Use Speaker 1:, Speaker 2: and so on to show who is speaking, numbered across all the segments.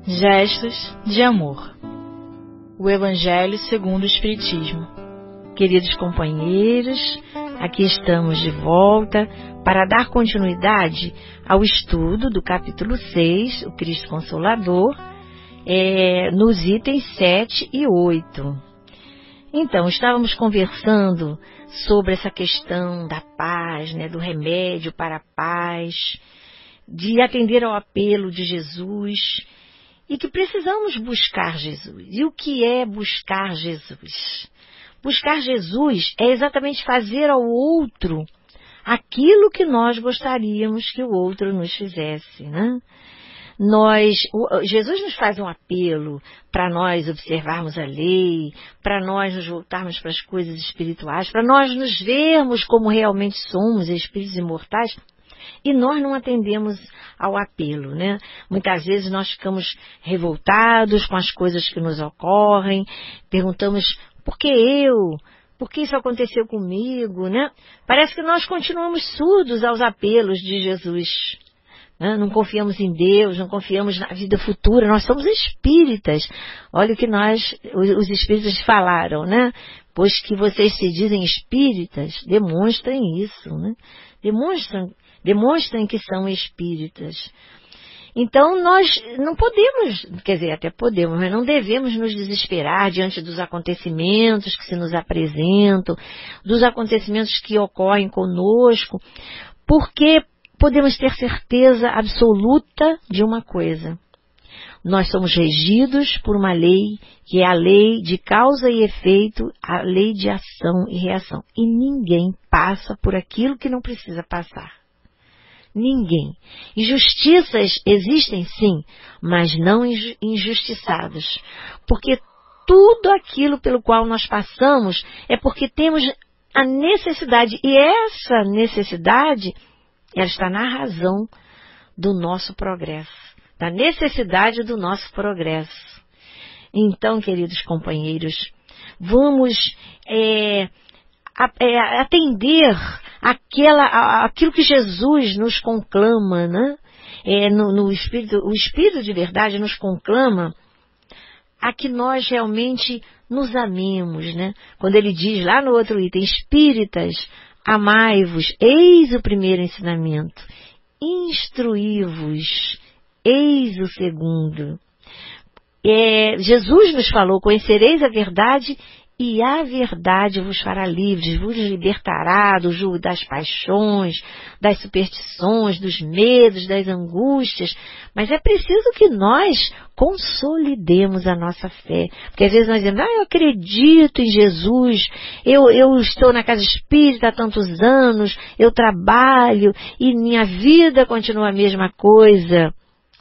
Speaker 1: Gestos de amor. O Evangelho segundo o Espiritismo. Queridos companheiros, aqui estamos de volta para dar continuidade ao estudo do capítulo 6, o Cristo Consolador, nos itens 7 e 8. Então, estávamos conversando sobre essa questão da paz, do remédio para a paz, de atender ao apelo de Jesus, e que precisamos buscar Jesus. E o que é buscar Jesus? Buscar Jesus é exatamente fazer ao outro aquilo que nós gostaríamos que o outro nos fizesse, né? Jesus nos faz um apelo para nós observarmos a lei, para nós nos voltarmos para as coisas espirituais, para nós nos vermos como realmente somos, espíritos imortais, e nós não atendemos ao apelo, né? Muitas vezes nós ficamos revoltados com as coisas que nos ocorrem, perguntamos, por que eu? Por que isso aconteceu comigo, né? Parece que nós continuamos surdos aos apelos de Jesus. Não confiamos em Deus, não confiamos na vida futura, nós somos espíritas. Olha o que os espíritas falaram, né? Pois que vocês se dizem espíritas, demonstrem isso, né? Demonstrem que são espíritas. Então nós não podemos, quer dizer, até podemos, mas não devemos nos desesperar diante dos acontecimentos que se nos apresentam, dos acontecimentos que ocorrem conosco, porque podemos ter certeza absoluta de uma coisa. Nós somos regidos por uma lei, que é a lei de causa e efeito, a lei de ação e reação. E ninguém passa por aquilo que não precisa passar. Ninguém. Injustiças existem sim, mas não injustiçados. Porque tudo aquilo pelo qual nós passamos é porque temos a necessidade. E essa necessidade, ela está na razão do nosso progresso, da necessidade do nosso progresso. Então, queridos companheiros, vamos atender aquilo que Jesus nos conclama, né? O Espírito de verdade nos conclama a que nós realmente nos amemos, né? Quando ele diz lá no outro item, espíritas, amai-vos, eis o primeiro ensinamento. Instruí-vos, eis o segundo. Jesus nos falou, conhecereis a verdade e a verdade vos fará livres, vos libertará do jugo das paixões, das superstições, dos medos, das angústias. Mas é preciso que nós consolidemos a nossa fé. Porque às vezes nós dizemos, eu acredito em Jesus, eu estou na casa espírita há tantos anos, eu trabalho e minha vida continua a mesma coisa.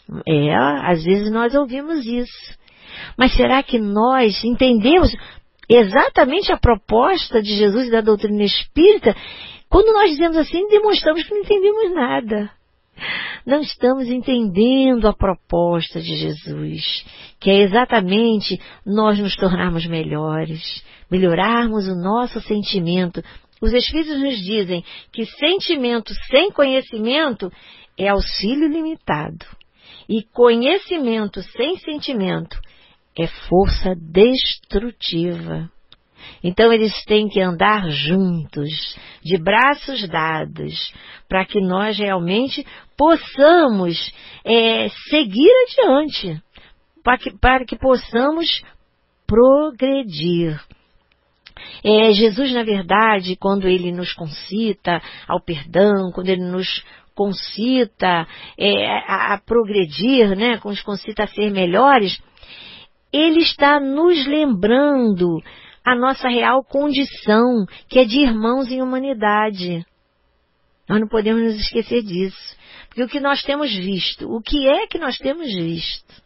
Speaker 1: Às vezes nós ouvimos isso. Mas será que nós entendemos exatamente a proposta de Jesus e da doutrina espírita? Quando nós dizemos assim, demonstramos que não entendemos nada. Não estamos entendendo a proposta de Jesus, que é exatamente nós nos tornarmos melhores, melhorarmos o nosso sentimento. Os Espíritos nos dizem que sentimento sem conhecimento é auxílio limitado. E conhecimento sem sentimento é força destrutiva. Então eles têm que andar juntos, de braços dados, para que nós realmente possamos seguir adiante, para que possamos progredir. Jesus, na verdade, quando ele nos concita ao perdão, quando ele nos concita a progredir, né, nos concita a ser melhores, ele está nos lembrando a nossa real condição, que é de irmãos em humanidade. Nós não podemos nos esquecer disso. Porque o que nós temos visto, o que é que nós temos visto?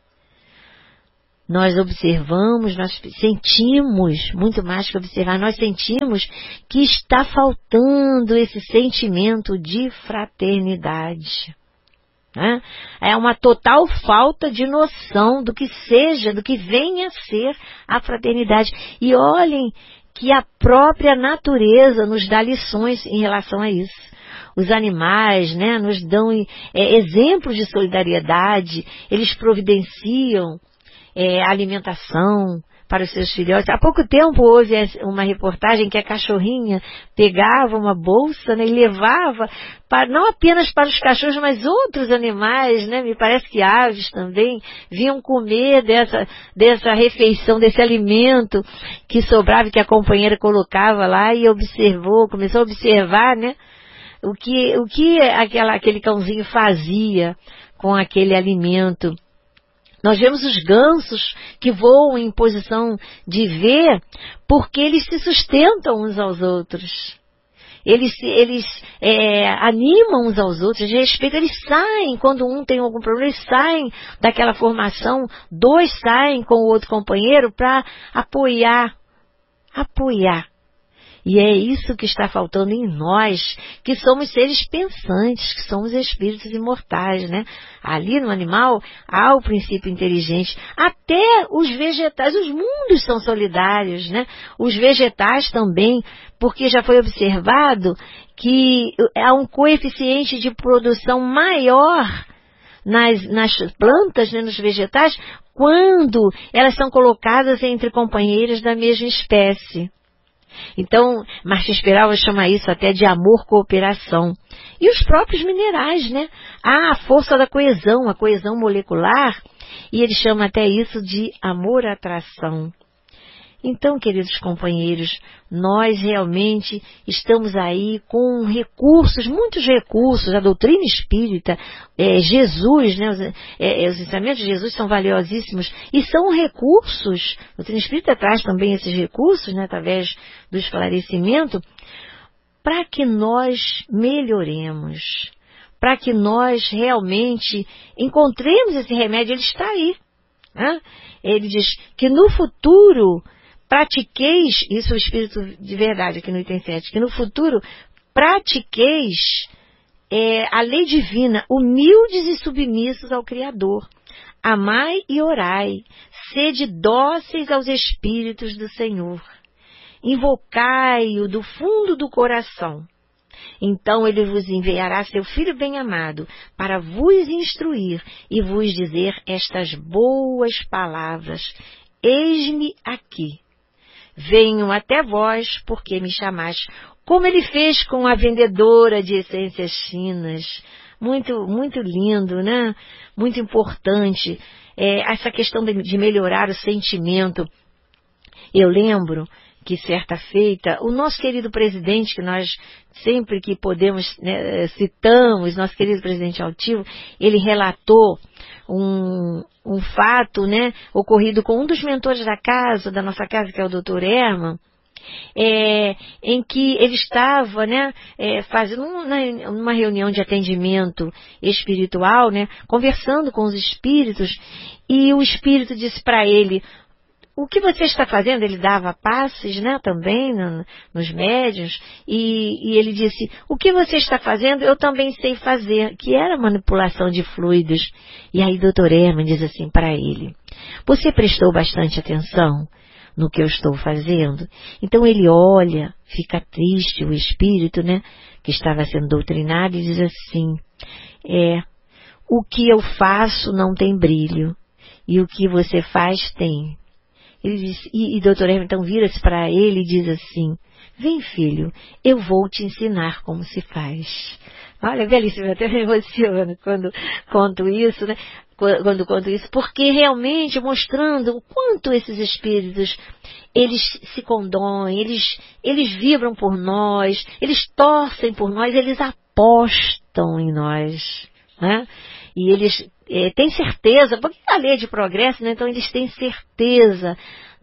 Speaker 1: Nós observamos, nós sentimos, muito mais que observar, nós sentimos que está faltando esse sentimento de fraternidade. É uma total falta de noção do que seja, do que venha a ser a fraternidade. E olhem que a própria natureza nos dá lições em relação a isso. Os animais, né, nos dão exemplos de solidariedade, eles providenciam alimentação para os seus filhotes. Há pouco tempo houve uma reportagem que a cachorrinha pegava uma bolsa, né, e levava, não apenas para os cachorros, mas outros animais, né, me parece que aves também, vinham comer dessa refeição, desse alimento que sobrava, que a companheira colocava lá, e começou a observar, né, o que aquele cãozinho fazia com aquele alimento. Nós vemos os gansos que voam em posição de V, porque eles se sustentam uns aos outros. Eles animam uns aos outros, respeitam, eles saem, quando um tem algum problema, eles saem daquela formação, dois saem com o outro companheiro para apoiar. E é isso que está faltando em nós, que somos seres pensantes, que somos espíritos imortais, né? Ali no animal há o princípio inteligente. Até os vegetais, os mundos são solidários, né? Os vegetais também, porque já foi observado que há um coeficiente de produção maior nas plantas, né, nos vegetais, quando elas são colocadas entre companheiras da mesma espécie. Então, Martins Peralva chama isso até de amor-cooperação. E os próprios minerais, né? Há a força da coesão, a coesão molecular, e ele chama até isso de amor-atração. Então, queridos companheiros, nós realmente estamos aí com recursos, muitos recursos, a doutrina espírita, Jesus, né, os ensinamentos de Jesus são valiosíssimos e são recursos. A doutrina espírita traz também esses recursos, né, através do esclarecimento, para que nós melhoremos, para que nós realmente encontremos esse remédio. Ele está aí, né? Ele diz que no futuro pratiqueis, isso é o Espírito de Verdade aqui no item 7, que no futuro pratiqueis a lei divina, humildes e submissos ao Criador. Amai e orai, sede dóceis aos Espíritos do Senhor. Invocai-o do fundo do coração. Então ele vos enviará seu Filho bem-amado para vos instruir e vos dizer estas boas palavras. Eis-me aqui. Venho até vós porque me chamais, como ele fez com a vendedora de essências finas. Muito, muito lindo, né? Muito importante. Essa questão de melhorar o sentimento. Eu lembro que certa feita, o nosso querido presidente, que nós sempre que podemos, né, citamos, nosso querido presidente altivo, ele relatou um fato, né, ocorrido com um dos mentores da nossa casa, que é o Dr. Herman, em que ele estava, né, fazendo uma reunião de atendimento espiritual, né, conversando com os espíritos, e o espírito disse para ele: o que você está fazendo? Ele dava passes, né, também nos médiuns, e ele disse: o que você está fazendo eu também sei fazer, que era manipulação de fluidos. E aí o Dr. Herman diz assim para ele: você prestou bastante atenção no que eu estou fazendo? Então ele olha, fica triste, o espírito, né, que estava sendo doutrinado, e diz assim: o que eu faço não tem brilho, e o que você faz tem. Ele diz, e Dr. Herman então vira-se para ele e diz assim: vem, filho, eu vou te ensinar como se faz. Olha, belíssimo, eu até me emociono quando conto isso, né? Quando conto isso, porque realmente mostrando o quanto esses espíritos, eles se condoem, eles vibram por nós, eles torcem por nós, eles apostam em nós, né? E eles têm certeza, porque a lei é de progresso, né? Então eles têm certeza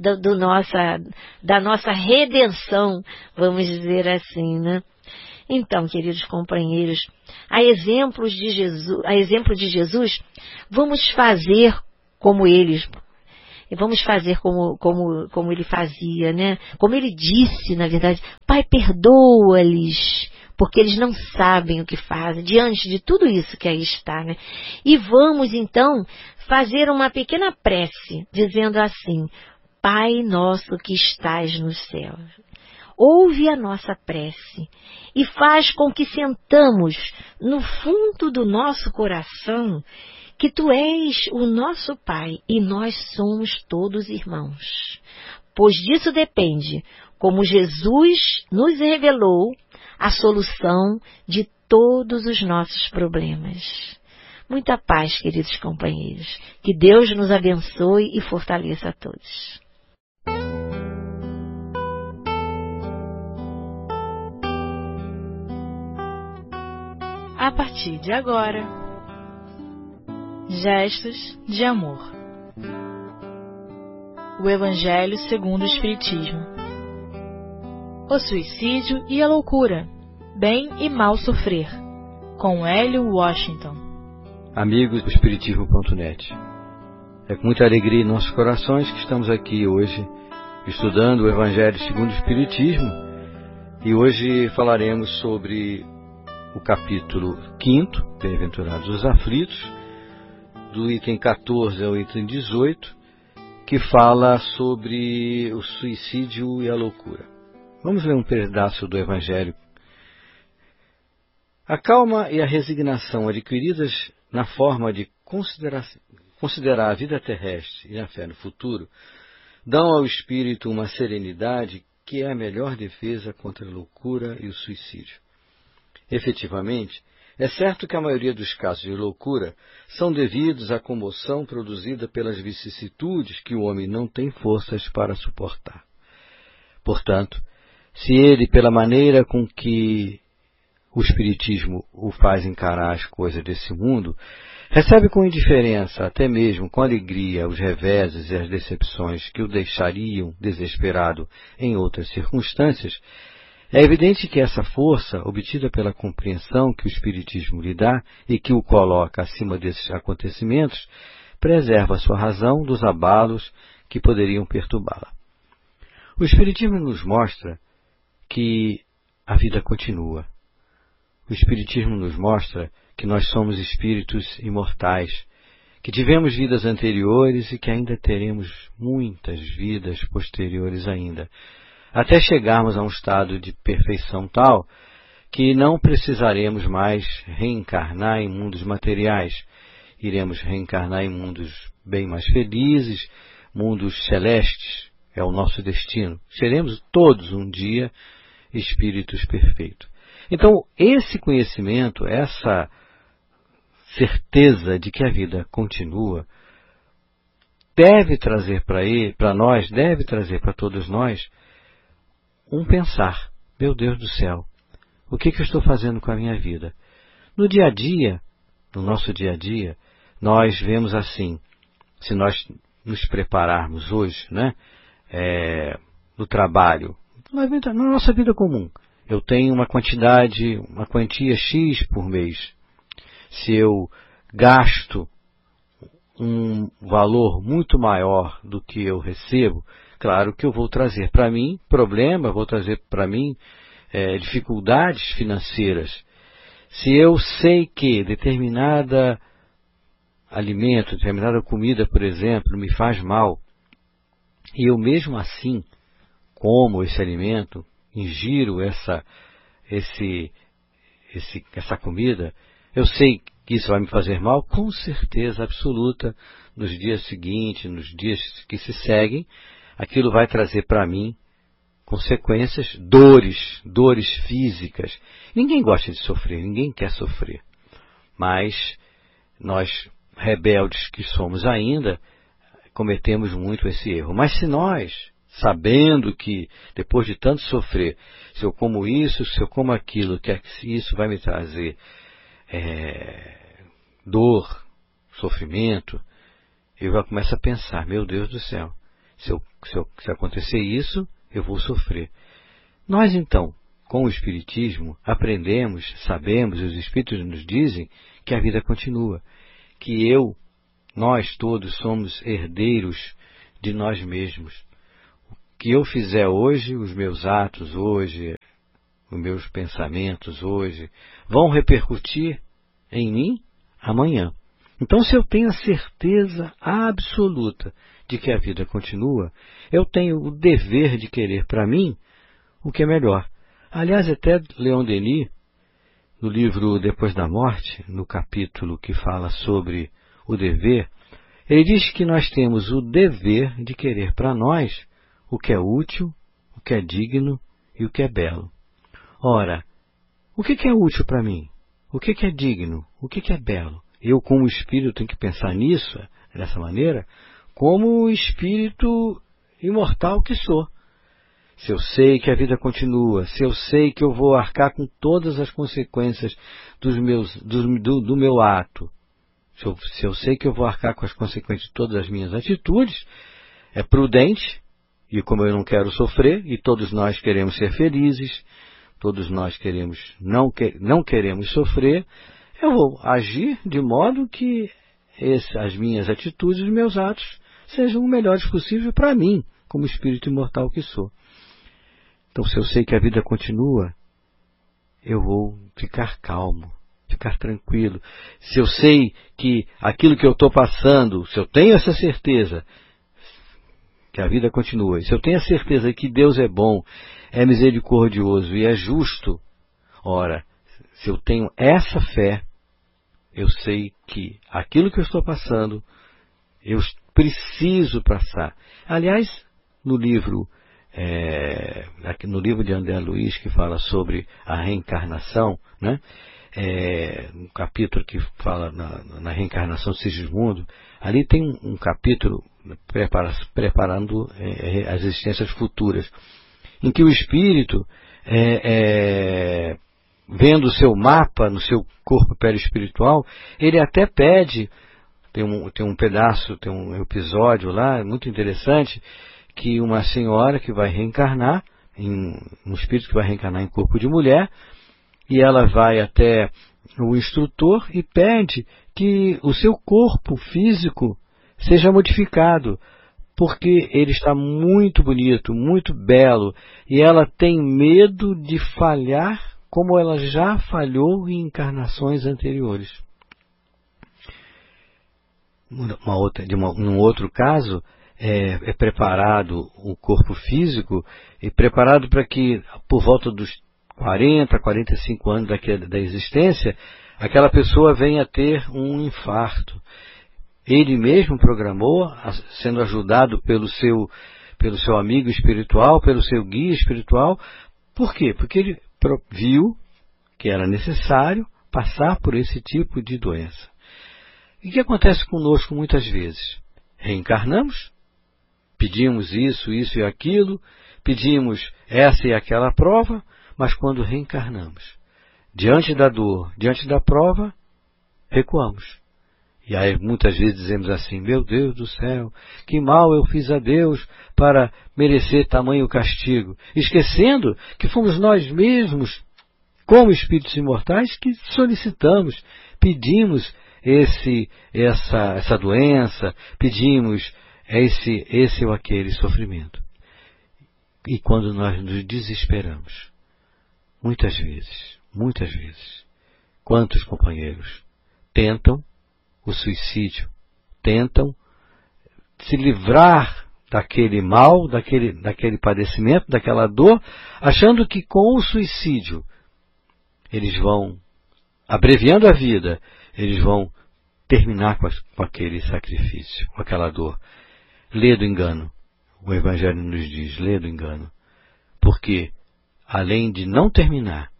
Speaker 1: da nossa redenção, vamos dizer assim, né? Então, queridos companheiros, a exemplo de Jesus, vamos fazer como eles, vamos fazer como ele fazia, né? Como ele disse, na verdade: Pai, perdoa-lhes, porque eles não sabem o que fazem, diante de tudo isso que aí está, né? E vamos, então, fazer uma pequena prece, dizendo assim: Pai nosso que estás nos céus. ouve a nossa prece e faz com que sentamos no fundo do nosso coração que Tu és o nosso Pai e nós somos todos irmãos. Pois disso depende, como Jesus nos revelou, a solução de todos os nossos problemas. Muita paz, queridos companheiros. Que Deus nos abençoe e fortaleça a todos.
Speaker 2: A partir de agora, gestos de amor. O Evangelho segundo o Espiritismo. O suicídio e a loucura. Bem e mal sofrer. Com Hélio Washington.
Speaker 3: Amigos do Espiritismo.net. É com muita alegria em nossos corações que estamos aqui hoje estudando o Evangelho segundo o Espiritismo. E hoje falaremos sobre o capítulo 5º, Bem-aventurados os aflitos, do item 14 ao item 18, que fala sobre o suicídio e a loucura. Vamos ler um pedaço do Evangelho. A calma e a resignação adquiridas na forma de considerar a vida terrestre e a fé no futuro dão ao espírito uma serenidade que é a melhor defesa contra a loucura e o suicídio. Efetivamente, é certo que a maioria dos casos de loucura são devidos à comoção produzida pelas vicissitudes que o homem não tem forças para suportar. Portanto, se ele, pela maneira com que o Espiritismo o faz encarar as coisas desse mundo, recebe com indiferença, até mesmo com alegria, os reveses e as decepções que o deixariam desesperado em outras circunstâncias, é evidente que essa força, obtida pela compreensão que o Espiritismo lhe dá e que o coloca acima desses acontecimentos, preserva sua razão dos abalos que poderiam perturbá-la. O Espiritismo nos mostra que a vida continua. O Espiritismo nos mostra que nós somos espíritos imortais, que tivemos vidas anteriores e que ainda teremos muitas vidas posteriores ainda, até chegarmos a um estado de perfeição tal que não precisaremos mais reencarnar em mundos materiais. Iremos reencarnar em mundos bem mais felizes, mundos celestes. É o nosso destino. Seremos todos um dia espíritos perfeitos. Então, esse conhecimento, essa certeza de que a vida continua, deve trazer para nós, deve trazer para todos nós, um pensar: meu Deus do céu, o que eu estou fazendo com a minha vida? No dia a dia, no nosso dia a dia, nós vemos assim, se nós nos prepararmos hoje, né, no trabalho, na nossa vida comum, eu tenho uma quantia X por mês. Se eu gasto um valor muito maior do que eu recebo, claro que eu vou trazer para mim problema, vou trazer para mim dificuldades financeiras. Se eu sei que determinada alimento, determinada comida, por exemplo, me faz mal, e eu mesmo assim como esse alimento, ingiro essa comida, eu sei que isso vai me fazer mal, com certeza absoluta, nos dias seguintes, nos dias que se seguem, aquilo vai trazer para mim consequências, dores físicas. Ninguém gosta de sofrer, ninguém quer sofrer. Mas nós, rebeldes que somos ainda, cometemos muito esse erro. Mas se nós, sabendo que depois de tanto sofrer, se eu como isso, se eu como aquilo, que isso vai me trazer dor, sofrimento, eu já começo a pensar: meu Deus do céu, se acontecer isso, eu vou sofrer. Nós então, com o Espiritismo, aprendemos, sabemos, e os Espíritos nos dizem que a vida continua, que nós todos somos herdeiros de nós mesmos. O que eu fizer hoje, os meus atos hoje, os meus pensamentos hoje, vão repercutir em mim amanhã. Então, se eu tenho a certeza absoluta de que a vida continua, eu tenho o dever de querer para mim o que é melhor. Aliás, até Leon Denis, no livro Depois da Morte, no capítulo que fala sobre o dever, ele diz que nós temos o dever de querer para nós o que é útil, o que é digno e o que é belo. Ora, o que é útil para mim? O que é digno? O que é belo? Eu, como espírito, tenho que pensar nisso, dessa maneira, como o espírito imortal que sou. Se eu sei que a vida continua, se eu sei que eu vou arcar com todas as consequências do meu ato, se eu sei que eu vou arcar com as consequências de todas as minhas atitudes, é prudente, e como eu não quero sofrer, e todos nós queremos ser felizes, todos nós não queremos sofrer, eu vou agir de modo que as minhas atitudes e meus atos sejam o melhores possível para mim, como espírito imortal que sou. Então, se eu sei que a vida continua, eu vou ficar calmo, ficar tranquilo. Se eu sei que aquilo que eu estou passando, se eu tenho essa certeza que a vida continua, se eu tenho a certeza que Deus é bom, é misericordioso e é justo, ora, se eu tenho essa fé, eu sei que aquilo que eu estou passando, eu preciso passar. Aliás, no livro de André Luiz, que fala sobre a reencarnação, né? Um capítulo que fala na reencarnação de Sigismundo, ali tem um capítulo preparando as existências futuras, em que o espírito, vendo o seu mapa no seu corpo perispiritual, ele até pede, tem um episódio lá, muito interessante, que uma senhora que vai reencarnar, um espírito que vai reencarnar em corpo de mulher, e ela vai até o instrutor e pede que o seu corpo físico seja modificado, porque ele está muito bonito, muito belo, e ela tem medo de falhar como ela já falhou em encarnações anteriores. Num outro caso, é preparado o corpo físico e preparado para que, por volta dos 40, 45 anos da existência, aquela pessoa venha a ter um infarto. Ele mesmo programou, sendo ajudado pelo seu amigo espiritual, pelo seu guia espiritual. Por quê? Porque ele viu que era necessário passar por esse tipo de doença. E o que acontece conosco muitas vezes? Reencarnamos, pedimos isso e aquilo, pedimos essa e aquela prova, mas quando reencarnamos, diante da dor, diante da prova, recuamos. E aí muitas vezes dizemos assim: meu Deus do céu, que mal eu fiz a Deus para merecer tamanho castigo, esquecendo que fomos nós mesmos, como espíritos imortais, que solicitamos, pedimos essa doença, pedimos esse ou aquele sofrimento. E quando nós nos desesperamos, muitas vezes, quantos companheiros tentam o suicídio, tentam se livrar daquele mal, daquele padecimento, daquela dor, achando que com o suicídio eles vão, abreviando a vida, eles vão terminar com aquele sacrifício, com aquela dor. Lê do engano. O Evangelho nos diz, lê do engano. Porque, além de não terminar,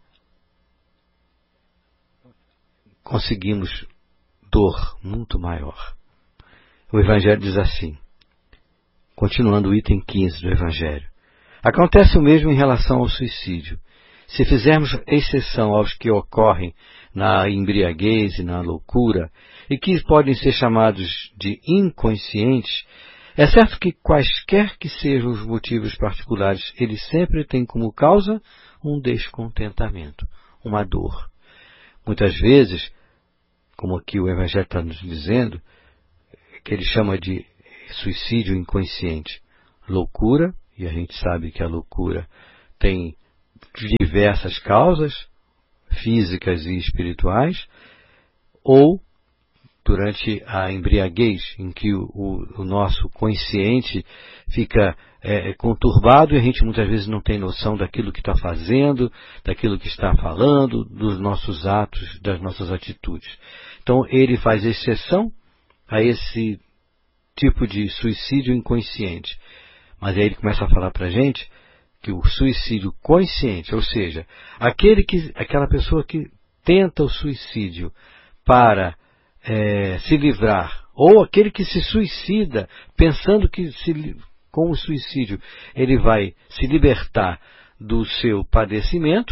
Speaker 3: conseguimos dor muito maior. O Evangelho diz assim, continuando o item 15 do Evangelho: acontece o mesmo em relação ao suicídio. Se fizermos exceção aos que ocorrem na embriaguez e na loucura, e que podem ser chamados de inconscientes, é certo que quaisquer que sejam os motivos particulares, eles sempre têm como causa um descontentamento, uma dor. Muitas vezes, como aqui o Evangelho está nos dizendo, que ele chama de suicídio inconsciente, loucura, e a gente sabe que a loucura tem diversas causas, físicas e espirituais, ou durante a embriaguez, em que o nosso consciente fica conturbado e a gente muitas vezes não tem noção daquilo que está fazendo, daquilo que está falando, dos nossos atos, das nossas atitudes. Então ele faz exceção a esse tipo de suicídio inconsciente. Mas aí ele começa a falar para a gente que o suicídio consciente, ou seja, aquela pessoa que tenta o suicídio para se livrar, ou aquele que se suicida pensando que com o suicídio ele vai se libertar do seu padecimento,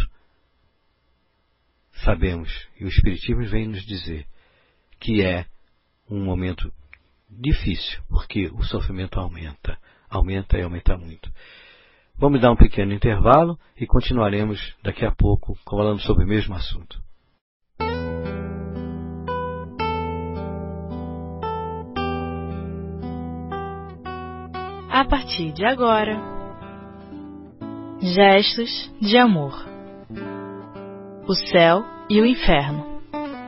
Speaker 3: sabemos, e o Espiritismo vem nos dizer, que é um momento difícil, porque o sofrimento aumenta e aumenta muito. Vamos dar um pequeno intervalo e continuaremos daqui a pouco falando sobre o mesmo assunto.
Speaker 2: A partir de agora, gestos de amor. O céu e o inferno.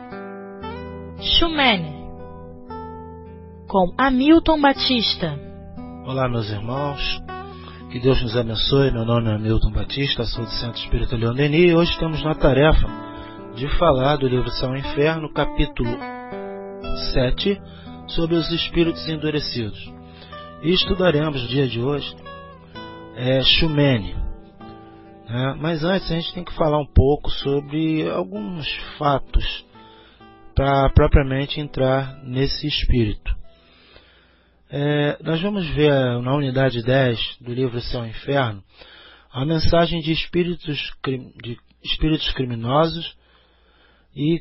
Speaker 2: Xumene, com Hamilton Batista.
Speaker 4: Olá, meus irmãos. Que Deus nos abençoe. Meu nome é Hamilton Batista, sou do Centro Espírita Leon Denis e hoje estamos na tarefa de falar do livro Céu e Inferno, capítulo 7, sobre os espíritos endurecidos. E estudaremos no dia de hoje Xumene. Mas antes a gente tem que falar um pouco sobre alguns fatos para propriamente entrar nesse espírito. Nós vamos ver na unidade 10 do livro Céu e Inferno a mensagem de espíritos criminosos e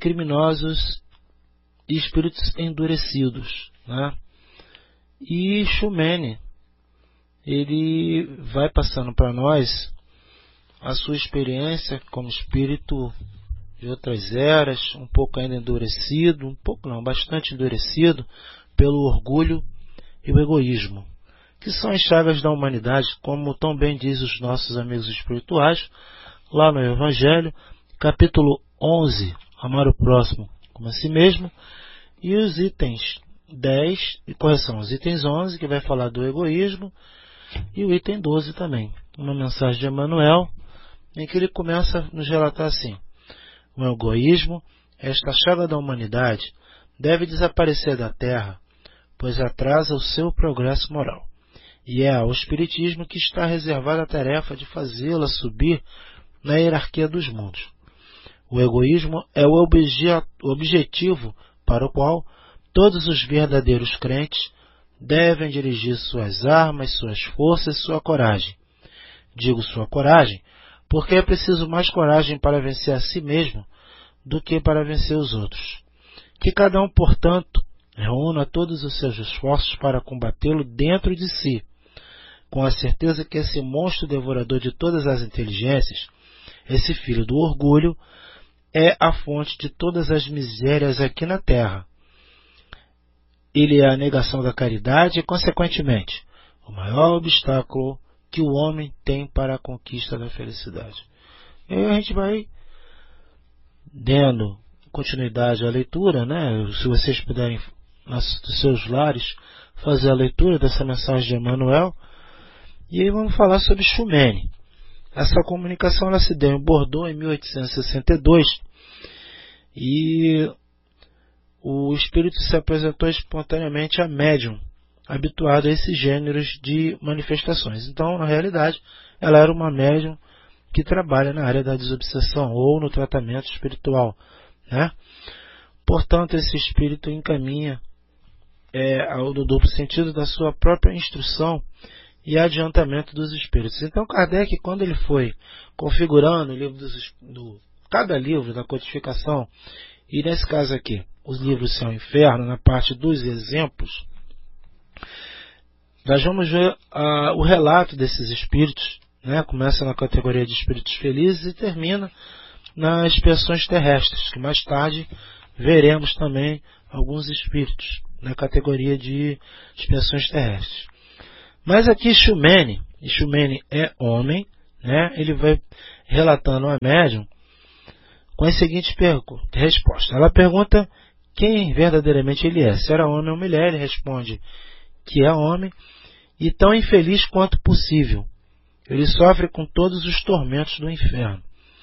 Speaker 4: espíritos endurecidos, E Xumene, ele vai passando para nós a sua experiência como espírito de outras eras, um pouco ainda endurecido, bastante endurecido pelo orgulho e o egoísmo, que são as chagas da humanidade, como tão bem diz os nossos amigos espirituais, lá no Evangelho, capítulo 11, amar o próximo como a si mesmo, e os itens 10, e quais são os itens 11, que vai falar do egoísmo, e o item 12 também, uma mensagem de Emmanuel, em que ele começa a nos relatar assim: o egoísmo, esta chaga da humanidade, deve desaparecer da Terra, pois atrasa o seu progresso moral, e é ao Espiritismo que está reservada a tarefa de fazê-la subir na hierarquia dos mundos. O egoísmo é o objetivo para o qual todos os verdadeiros crentes devem dirigir suas armas, suas forças, sua coragem. Digo sua coragem, porque é preciso mais coragem para vencer a si mesmo do que para vencer os outros. Que cada um, portanto, reúna todos os seus esforços para combatê-lo dentro de si, com a certeza que esse monstro devorador de todas as inteligências, esse filho do orgulho, é a fonte de todas as misérias aqui na Terra. Ele é a negação da caridade e, consequentemente, o maior obstáculo que o homem tem para a conquista da felicidade. E aí a gente vai dando continuidade à leitura, Se vocês puderem, nos seus lares, fazer a leitura dessa mensagem de Emmanuel. E aí vamos falar sobre Xumene. Essa comunicação ela se deu em Bordeaux em 1862 e o espírito se apresentou espontaneamente a médium, habituado a esses gêneros de manifestações. Então, na realidade, ela era uma médium que trabalha na área da desobsessão ou no tratamento espiritual, Portanto, esse espírito encaminha ao duplo sentido da sua própria instrução e adiantamento dos espíritos. Então, Kardec, quando ele foi configurando o livro cada livro da codificação, e nesse caso aqui, os livros Céu e Inferno, na parte dos exemplos, nós vamos ver o relato desses espíritos, começa na categoria de espíritos felizes e termina nas expiações terrestres, que mais tarde veremos também alguns espíritos na categoria de expiações terrestres. Mas aqui Xumene é homem, ele vai relatando a médium com a seguinte resposta. Ela pergunta quem verdadeiramente ele é. Se era homem ou mulher, ele responde que é homem, e tão infeliz quanto possível. Ele sofre com todos os tormentos do inferno.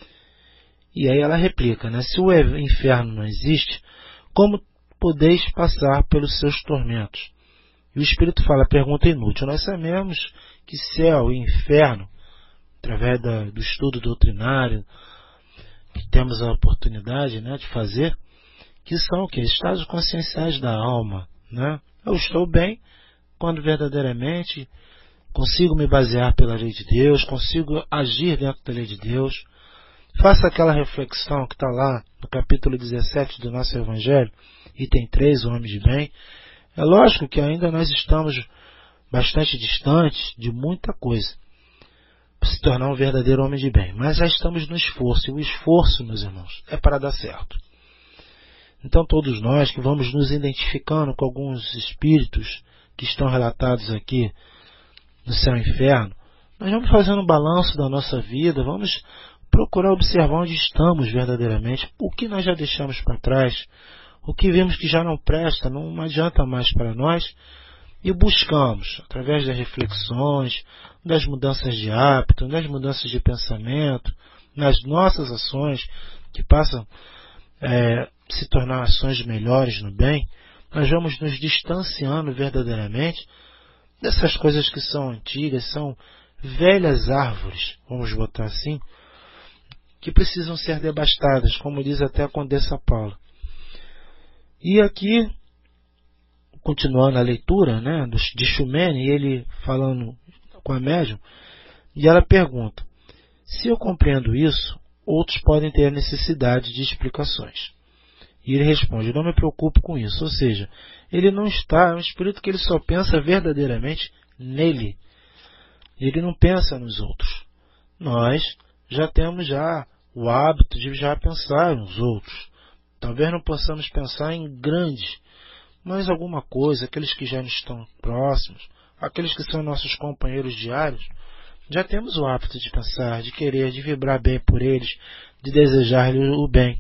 Speaker 4: E aí ela replica, né? Se o inferno não existe, como podeis passar pelos seus tormentos? E o Espírito fala, pergunta inútil. Nós sabemos que céu e inferno, através do estudo doutrinário, que temos a oportunidade, né, de fazer, que são o quê? Estados conscienciais da alma. Né? Eu estou bem quando verdadeiramente consigo me basear pela lei de Deus, consigo agir dentro da lei de Deus. Faça aquela reflexão que está lá no capítulo 17 do nosso Evangelho, item 3, o homem de bem. É lógico que ainda nós estamos bastante distantes de muita coisa para se tornar um verdadeiro homem de bem, mas já estamos no esforço, e o esforço, meus irmãos, é para dar certo. Então todos nós que vamos nos identificando com alguns espíritos que estão relatados aqui no céu e inferno, nós vamos fazendo um balanço da nossa vida, vamos procurar observar onde estamos verdadeiramente, o que nós já deixamos para trás, o que vimos que já não presta, não adianta mais para nós, e buscamos, através das reflexões, das mudanças de hábito, das mudanças de pensamento, nas nossas ações, que passam se tornar ações melhores no bem, nós vamos nos distanciando verdadeiramente dessas coisas que são antigas, são velhas árvores, vamos botar assim, que precisam ser devastadas, como diz até a Condessa Paula. E aqui, continuando a leitura, né, de Xumene, ele falando com a médium, e ela pergunta, se eu compreendo isso, outros podem ter necessidade de explicações. E ele responde, não me preocupo com isso, ou seja, ele não está, é um espírito que ele só pensa verdadeiramente nele. Ele não pensa nos outros. Nós já temos o hábito de já pensar nos outros. Talvez não possamos pensar em grandes, mas alguma coisa, aqueles que já nos estão próximos, aqueles que são nossos companheiros diários, já temos o hábito de pensar, de querer, de vibrar bem por eles, de desejar-lhes o bem.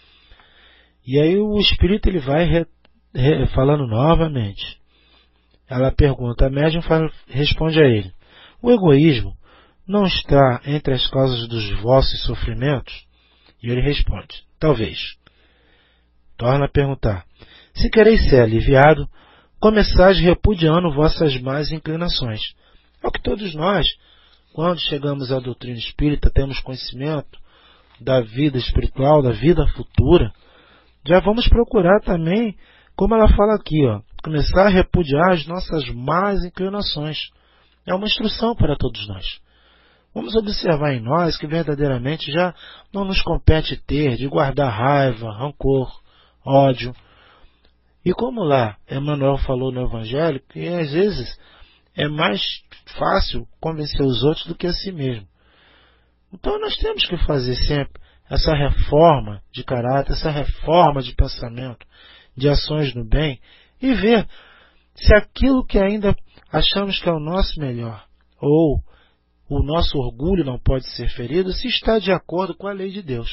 Speaker 4: E aí o espírito ele vai falando novamente. Ela pergunta, a médium responde a ele, o egoísmo não está entre as causas dos vossos sofrimentos? E ele responde, talvez. Torna a perguntar, se quereis ser aliviado, começais repudiando vossas más inclinações. É o que todos nós, quando chegamos à doutrina espírita, temos conhecimento da vida espiritual, da vida futura, já vamos procurar também, como ela fala aqui, começar a repudiar as nossas más inclinações. É uma instrução para todos nós. Vamos observar em nós que verdadeiramente já não nos compete ter, de guardar raiva, rancor, ódio. E como lá Emmanuel falou no Evangelho, que às vezes é mais fácil convencer os outros do que a si mesmo. Então nós temos que fazer sempre essa reforma de caráter, essa reforma de pensamento, de ações no bem, e ver se aquilo que ainda achamos que é o nosso melhor, ou o nosso orgulho não pode ser ferido, se está de acordo com a lei de Deus.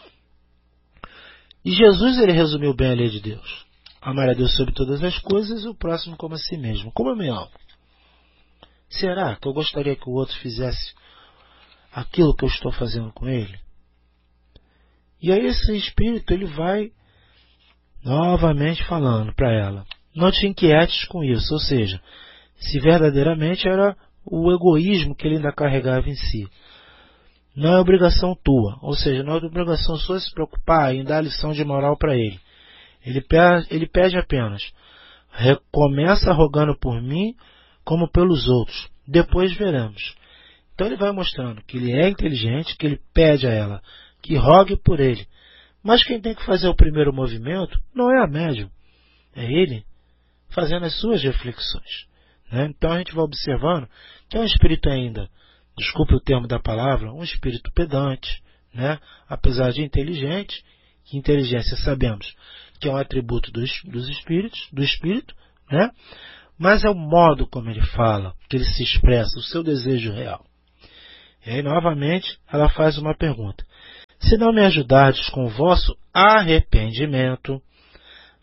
Speaker 4: E Jesus ele resumiu bem a lei de Deus. Amar a Deus sobre todas as coisas e o próximo como a si mesmo. Como eu me amo? Será que eu gostaria que o outro fizesse aquilo que eu estou fazendo com ele? E aí esse espírito ele vai novamente falando para ela, não te inquietes com isso, ou seja, se verdadeiramente era o egoísmo que ele ainda carregava em si. Não é obrigação tua, ou seja, não é obrigação sua se preocupar em dar lição de moral para ele. Ele pede apenas, começa rogando por mim como pelos outros, depois veremos. Então ele vai mostrando que ele é inteligente, que ele pede a ela que rogue por ele. Mas quem tem que fazer o primeiro movimento não é a médium, é ele fazendo as suas reflexões. Né? Então a gente vai observando que é um espírito ainda, desculpe o termo da palavra, um espírito pedante, né? Apesar de inteligente, que inteligência sabemos que é um atributo dos espíritos, do espírito, né? Mas é o modo como ele fala, que ele se expressa, o seu desejo real. E aí novamente ela faz uma pergunta. Se não me ajudardes com o vosso arrependimento,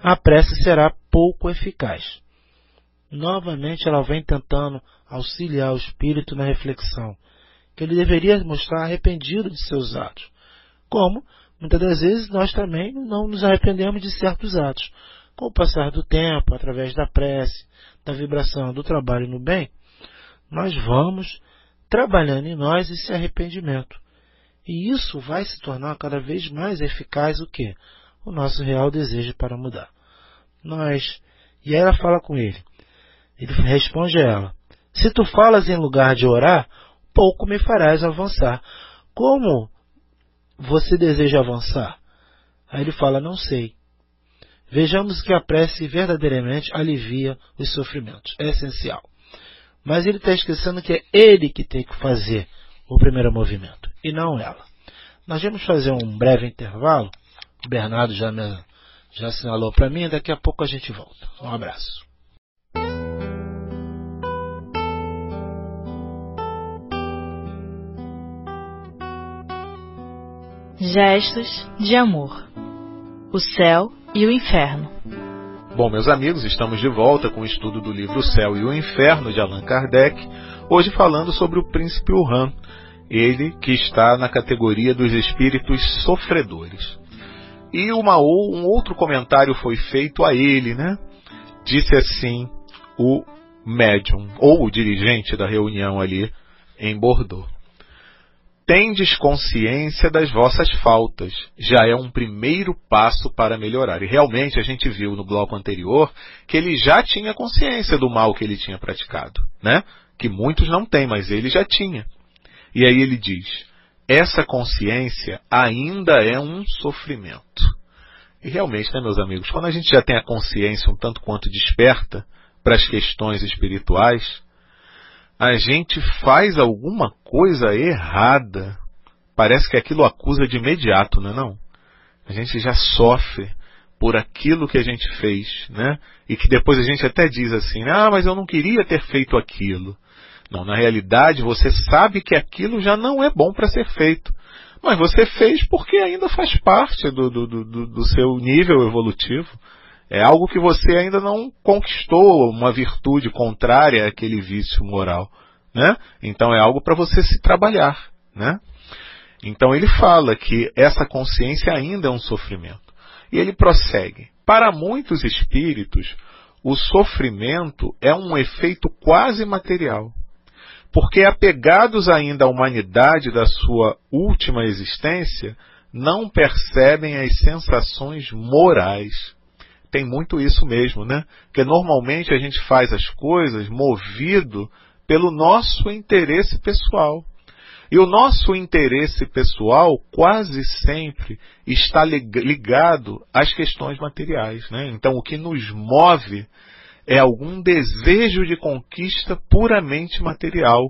Speaker 4: a prece será pouco eficaz. Novamente ela vem tentando auxiliar o espírito na reflexão, que ele deveria mostrar arrependido de seus atos. Como, muitas das vezes, nós também não nos arrependemos de certos atos. Com o passar do tempo, através da prece, da vibração, do trabalho no bem, nós vamos trabalhando em nós esse arrependimento. E isso vai se tornar cada vez mais eficaz o quê? O nosso real desejo para mudar. E aí ela fala com ele. Ele responde a ela: se tu falas em lugar de orar, pouco me farás avançar. Como você deseja avançar? Aí ele fala: não sei. Vejamos que a prece verdadeiramente alivia os sofrimentos. É essencial. Mas ele está esquecendo que é ele que tem que fazer o primeiro movimento, e não ela. Nós vamos fazer um breve intervalo. O Bernardo já assinalou para mim, daqui a pouco a gente volta. Um abraço.
Speaker 2: Gestos de amor. O céu e o inferno.
Speaker 5: Bom, meus amigos, estamos de volta com o estudo do livro O Céu e o Inferno, de Allan Kardec, hoje falando sobre o príncipe Urhan, ele que está na categoria dos espíritos sofredores. E um outro comentário foi feito a ele, né? Disse assim o médium, ou o dirigente da reunião ali em Bordeaux: tendes consciência das vossas faltas, já é um primeiro passo para melhorar. E realmente a gente viu no bloco anterior que ele já tinha consciência do mal que ele tinha praticado, né? Que muitos não têm, mas ele já tinha. E aí ele diz: essa consciência ainda é um sofrimento. E realmente, né, meus amigos, quando a gente já tem a consciência um tanto quanto desperta para as questões espirituais, a gente faz alguma coisa errada, parece que aquilo acusa de imediato, não é não? A gente já sofre por aquilo que a gente fez, né? E que depois a gente até diz assim: ah, mas eu não queria ter feito aquilo. Não, na realidade você sabe que aquilo já não é bom para ser feito, mas você fez porque ainda faz parte do seu nível evolutivo. É algo que você ainda não conquistou, uma virtude contrária àquele vício moral, né? Então é algo para você se trabalhar, né? Então ele fala que essa consciência ainda é um sofrimento. E ele prossegue: para muitos espíritos, o sofrimento é um efeito quase material, porque apegados ainda à humanidade da sua última existência, não percebem as sensações morais. Tem muito isso mesmo, né? Porque normalmente a gente faz as coisas movido pelo nosso interesse pessoal. E o nosso interesse pessoal quase sempre está ligado às questões materiais, né? Então o que nos move é algum desejo de conquista puramente material.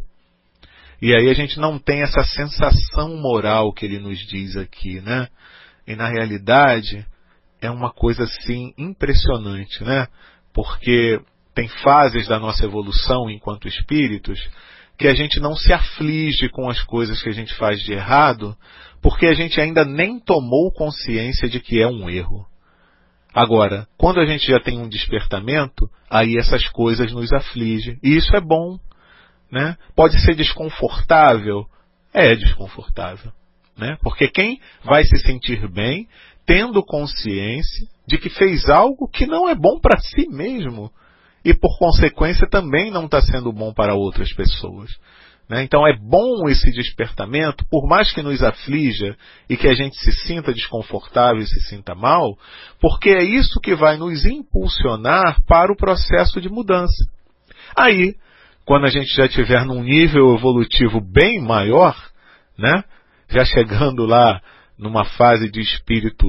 Speaker 5: E aí a gente não tem essa sensação moral que ele nos diz aqui, né? E na realidade é uma coisa assim impressionante, né? Porque tem fases da nossa evolução enquanto espíritos que a gente não se aflige com as coisas que a gente faz de errado, porque a gente ainda nem tomou consciência de que é um erro. Agora, quando a gente já tem um despertamento, aí essas coisas nos afligem. E isso é bom, né? Pode ser desconfortável? É desconfortável, né? Porque quem vai se sentir bem tendo consciência de que fez algo que não é bom para si mesmo e, por consequência, também não está sendo bom para outras pessoas, né? Então é bom esse despertamento, por mais que nos aflija e que a gente se sinta desconfortável e se sinta mal, porque é isso que vai nos impulsionar para o processo de mudança. Aí, quando a gente já estiver num nível evolutivo bem maior, né? Já chegando lá numa fase de espírito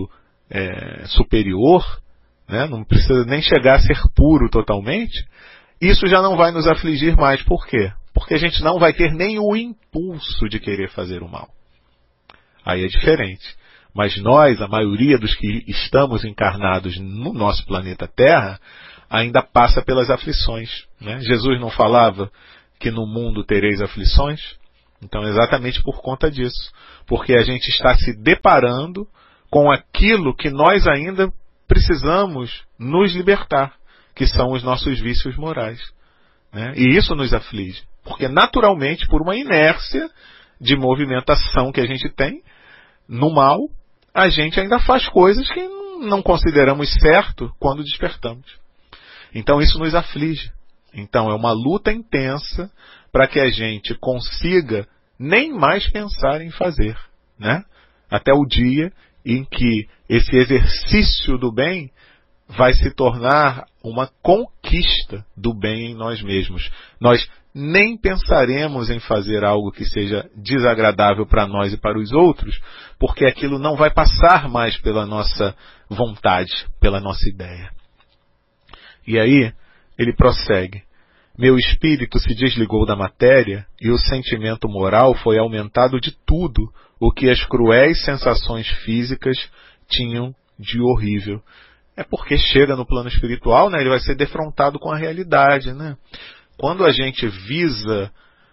Speaker 5: superior, né? Não precisa nem chegar a ser puro totalmente, isso já não vai nos afligir mais. Por quê? Porque a gente não vai ter nem o impulso de querer fazer o mal. Aí é diferente. Mas nós, a maioria dos que estamos encarnados no nosso planeta Terra, ainda passa pelas aflições, né? Jesus não falava que no mundo tereis aflições? Então é exatamente por conta disso. Porque a gente está se deparando com aquilo que nós ainda precisamos nos libertar, que são os nossos vícios morais, né? E isso nos aflige, porque naturalmente, por uma inércia de movimentação que a gente tem no mal, a gente ainda faz coisas que não consideramos certo quando despertamos. Então isso nos aflige. Então é uma luta intensa para que a gente consiga nem mais pensar em fazer, né? Até o dia em que esse exercício do bem vai se tornar uma conquista do bem em nós mesmos. Nós nem pensaremos em fazer algo que seja desagradável para nós e para os outros, porque aquilo não vai passar mais pela nossa vontade, pela nossa ideia. E aí, ele prossegue. Meu espírito se desligou da matéria e o sentimento moral foi aumentado de tudo o que as cruéis sensações físicas tinham de horrível. É porque chega no plano espiritual, né, ele vai ser defrontado com a realidade, né? Quando a gente visa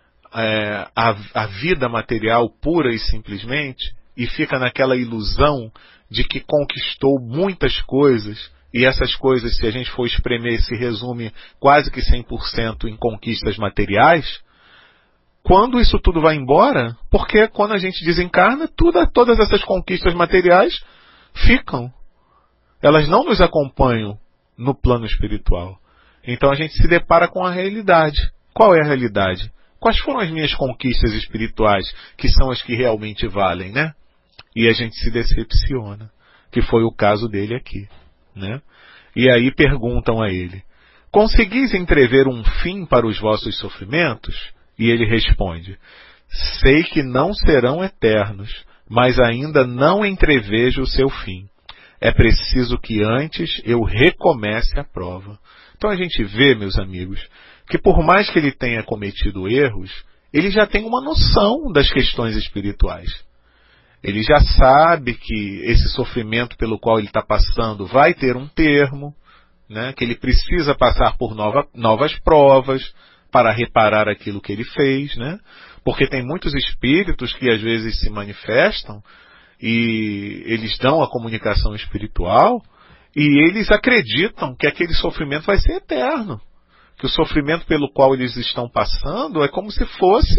Speaker 5: a vida material pura e simplesmente e fica naquela ilusão de que conquistou muitas coisas, e essas coisas, se a gente for espremer, se resume quase que 100% em conquistas materiais, quando isso tudo vai embora, porque quando a gente desencarna, todas essas conquistas materiais ficam. Elas não nos acompanham no plano espiritual. Então a gente se depara com a realidade. Qual é a realidade? Quais foram as minhas conquistas espirituais, que são as que realmente valem, né? E a gente se decepciona, que foi o caso dele aqui, né? E aí perguntam a ele, conseguis entrever um fim para os vossos sofrimentos? E ele responde, sei que não serão eternos, mas ainda não entrevejo o seu fim. É preciso que antes eu recomece a prova. Então a gente vê, meus amigos, que por mais que ele tenha cometido erros, ele já tem uma noção das questões espirituais. Ele já sabe que esse sofrimento pelo qual ele está passando vai ter um termo, né? Que ele precisa passar por novas provas para reparar aquilo que ele fez, né? Porque tem muitos espíritos que às vezes se manifestam e eles dão a comunicação espiritual e eles acreditam que aquele sofrimento vai ser eterno. Que o sofrimento pelo qual eles estão passando é como se fosse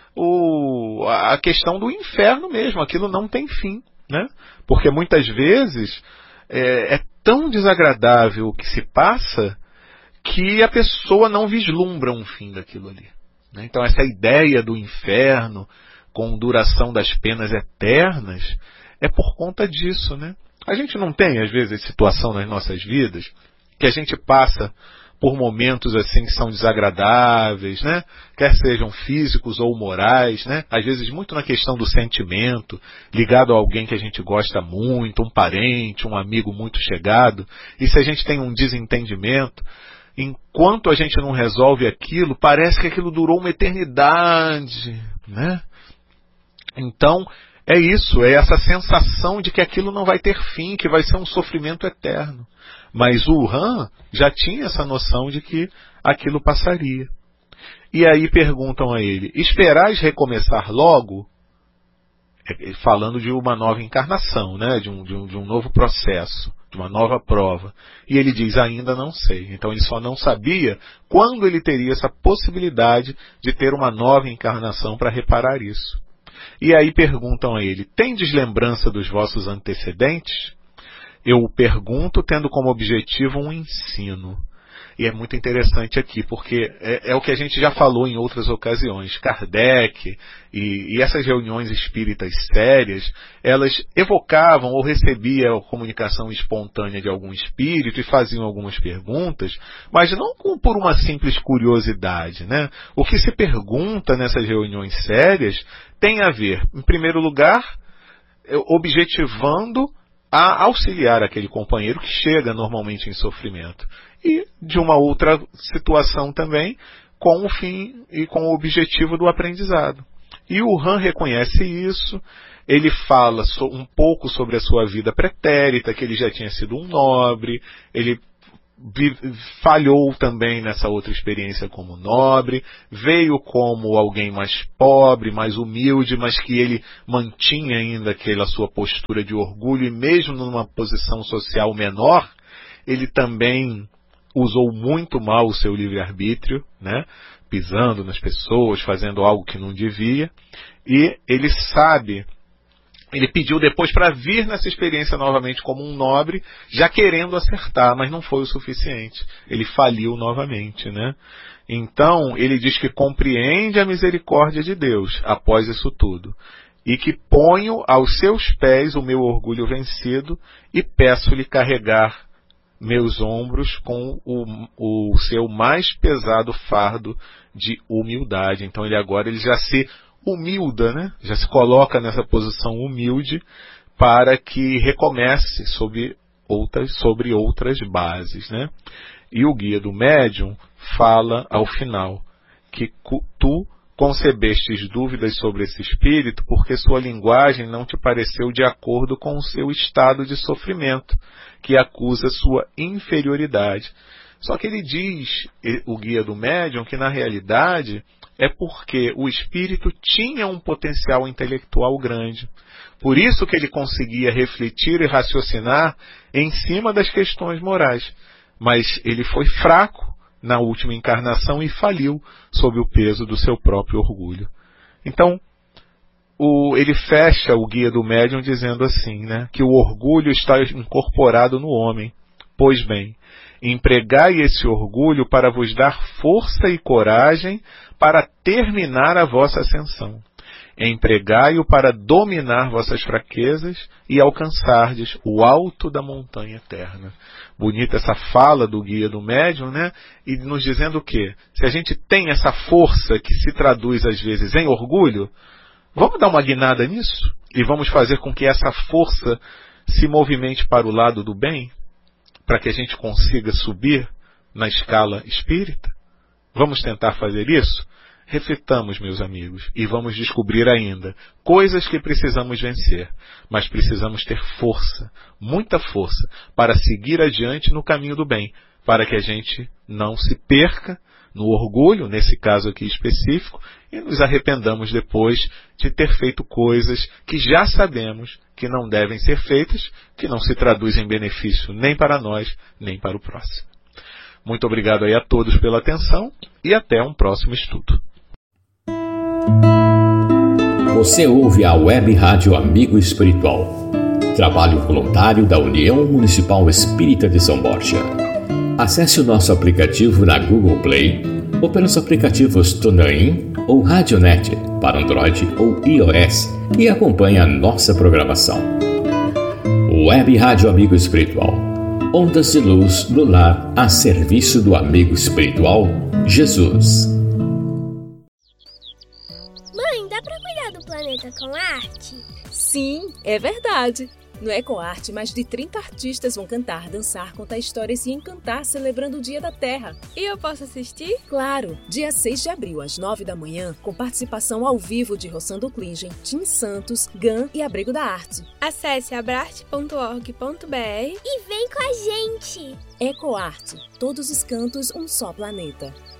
Speaker 5: a questão do inferno mesmo. Aquilo não tem fim, né? Porque muitas vezes é tão desagradável o que se passa que a pessoa não vislumbra um fim daquilo ali, né? Então essa ideia do inferno com duração das penas eternas é por conta disso, né? A gente não tem, às vezes, situação nas nossas vidas que a gente passa por momentos assim que são desagradáveis, né? Quer sejam físicos ou morais, né? Às vezes muito na questão do sentimento, ligado a alguém que a gente gosta muito, um parente, um amigo muito chegado, e se a gente tem um desentendimento, enquanto a gente não resolve aquilo, parece que aquilo durou uma eternidade, né? Então, é isso, é essa sensação de que aquilo não vai ter fim, que vai ser um sofrimento eterno. Mas o Han já tinha essa noção de que aquilo passaria. E aí perguntam a ele, esperais recomeçar logo? Falando de uma nova encarnação, né? de um novo processo, de uma nova prova. E ele diz, ainda não sei. Então ele só não sabia quando ele teria essa possibilidade de ter uma nova encarnação para reparar isso. E aí perguntam a ele, tendes lembrança dos vossos antecedentes? Eu pergunto tendo como objetivo um ensino. E é muito interessante aqui, porque é o que a gente já falou em outras ocasiões. Kardec e essas reuniões espíritas sérias, elas evocavam ou recebiam a comunicação espontânea de algum espírito e faziam algumas perguntas, mas não por uma simples curiosidade, né? O que se pergunta nessas reuniões sérias tem a ver, em primeiro lugar, objetivando a auxiliar aquele companheiro que chega normalmente em sofrimento. E de uma outra situação também, com o fim e com o objetivo do aprendizado. E o Han reconhece isso, ele fala um pouco sobre a sua vida pretérita, que ele já tinha sido um nobre, ele falhou também nessa outra experiência como nobre, veio como alguém mais pobre, mais humilde, mas que ele mantinha ainda aquela sua postura de orgulho, e mesmo numa posição social menor, ele também usou muito mal o seu livre-arbítrio, né? Pisando nas pessoas, fazendo algo que não devia, e ele pediu depois para vir nessa experiência novamente como um nobre, já querendo acertar, mas não foi o suficiente. Ele faliu novamente, né? Então, ele diz que compreende a misericórdia de Deus após isso tudo, e que ponho aos seus pés o meu orgulho vencido e peço-lhe carregar meus ombros com o seu mais pesado fardo de humildade. Então ele já se humilda, né? Já se coloca nessa posição humilde para que recomece sobre outras bases, né? E o guia do médium fala ao final que tu concebestes dúvidas sobre esse espírito porque sua linguagem não te pareceu de acordo com o seu estado de sofrimento, que acusa sua inferioridade. Só que ele diz, o guia do médium, que na realidade é porque o espírito tinha um potencial intelectual grande. Por isso que ele conseguia refletir e raciocinar em cima das questões morais. Mas ele foi fraco na última encarnação e faliu sob o peso do seu próprio orgulho. Então, ele fecha o guia do médium dizendo assim, né, que o orgulho está incorporado no homem. Pois bem, empregai esse orgulho para vos dar força e coragem para terminar a vossa ascensão. Empregai-o para dominar vossas fraquezas e alcançardes o alto da montanha eterna. Bonita essa fala do guia do médium, né? E nos dizendo o quê? Se a gente tem essa força que se traduz às vezes em orgulho, vamos dar uma guinada nisso? E vamos fazer com que essa força se movimente para o lado do bem? Para que a gente consiga subir na escala espírita? Vamos tentar fazer isso? Reflitamos, meus amigos, e vamos descobrir ainda coisas que precisamos vencer, mas precisamos ter força, muita força, para seguir adiante no caminho do bem, para que a gente não se perca no orgulho, nesse caso aqui específico, e nos arrependamos depois de ter feito coisas que já sabemos que não devem ser feitas, que não se traduzem em benefício nem para nós, nem para o próximo. Muito obrigado aí a todos pela atenção e até um próximo estudo.
Speaker 6: Você ouve a Web Rádio Amigo Espiritual, trabalho voluntário da União Municipal Espírita de São Borja. Acesse o nosso aplicativo na Google Play ou pelos aplicativos TuneIn ou Radionet para Android ou iOS e acompanhe a nossa programação. Web Rádio Amigo Espiritual, ondas de luz do lar a serviço do amigo espiritual Jesus.
Speaker 7: Com arte?
Speaker 8: Sim, é verdade. No EcoArte, mais de 30 artistas vão cantar, dançar, contar histórias e encantar celebrando o Dia da Terra.
Speaker 7: E eu posso assistir?
Speaker 8: Claro! Dia 6 de abril, às 9 da manhã, com participação ao vivo de Rossando Klingen, Tim Santos, GAN e Abrigo da Arte.
Speaker 7: Acesse abrarte.org.br
Speaker 9: e vem com a gente!
Speaker 8: EcoArte, todos os cantos, um só planeta.